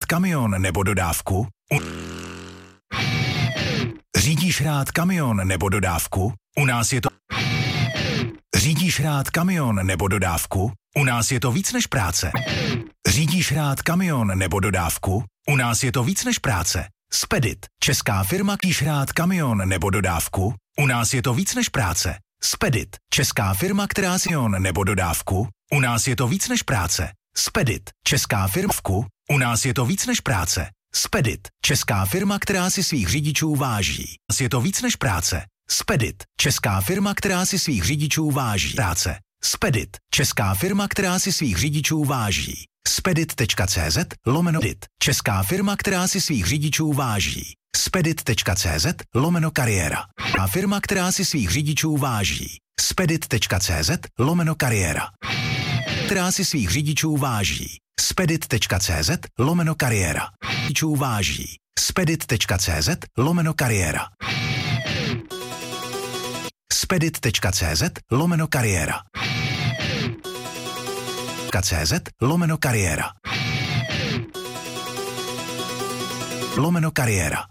kamion nebo dodávku? Řídíš rád kamion nebo dodávku? U nás je to... Řídíš rád kamion nebo dodávku? U nás je to víc než práce. Řídíš rád kamion nebo dodávku? U nás je to víc než práce. Spedit, česká firma, řídíš rád kamion nebo dodávku? U nás je to víc než práce. Spedit, česká firma, která si nebo dodávku? U nás je to víc než práce. Spedit, česká firma, u nás je to víc než práce. Spedit, česká firma, která si svých řidičů váží. Je to víc než práce. Spedit, česká firma, která si svých řidičů váží. Práce. Spedit, česká firma, která si svých řidičů váží. Spedit.cz/dit, česká firma, která si svých řidičů váží. Spedit.cz/kariéra. A firma, která si svých řidičů váží. Spedit.cz/kariéra. Která si svých řidičů váží. Spedit.cz/kariéra. Řidičů váží. Spedit.cz/kariéra. Spedit.cz/kariéra. .cz/kariéra. /kariéra.